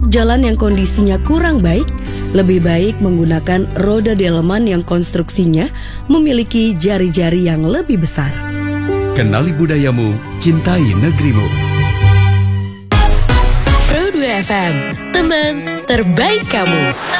Untuk jalan yang kondisinya kurang baik, lebih baik menggunakan roda delman yang konstruksinya memiliki jari-jari yang lebih besar. Kenali budayamu, cintai negerimu. Pro 2 FM, teman terbaik kamu.